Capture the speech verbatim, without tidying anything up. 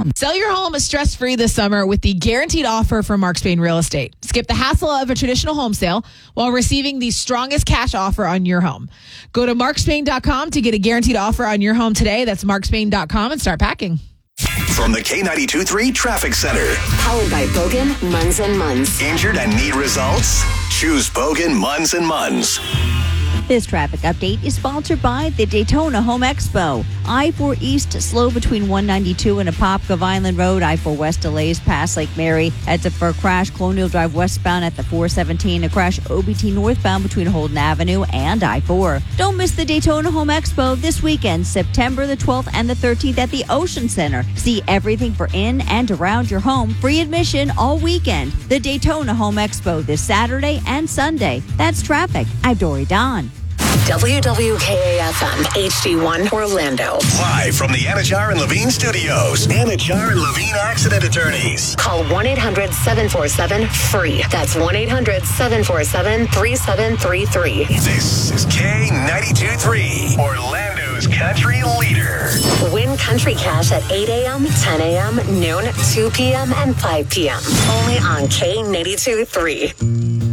com. Sell your home stress-free this summer with the guaranteed offer from Mark Spain Real Estate. Skip the hassle of a traditional home sale while receiving the strongest cash offer on your home. Go to mark spain dot com to get a guaranteed offer on your home today. That's mark spain dot com and start packing. From the K ninety-two point three Traffic Center. Powered by Bogan, Munz and Munz. Injured and need results? Choose Bogan, Munz and Munz. This traffic update is sponsored by the Daytona Home Expo. I four East slow between one ninety-two and Apopka Vineland Road. I four West delays past Lake Mary. Heads up for a crash Colonial Drive westbound at the four seventeen. A crash O B T northbound between Holden Avenue and I four. Don't miss the Daytona Home Expo this weekend, September the twelfth and the thirteenth at the Ocean Center. See everything for in and around your home. Free admission all weekend. The Daytona Home Expo this Saturday and Sunday. That's traffic. I'm Dory Don. W W K A F M, H D one, Orlando. Live from the Anajar and Levine Studios. Anajar and Levine Accident Attorneys. Call one eight hundred seven four seven free. That's one eight hundred seven four seven three seven three three. This is K ninety-two point three, Orlando's country leader. Win country cash at eight a.m., ten a.m., noon, two p.m., and five p.m. Only on K ninety-two point three.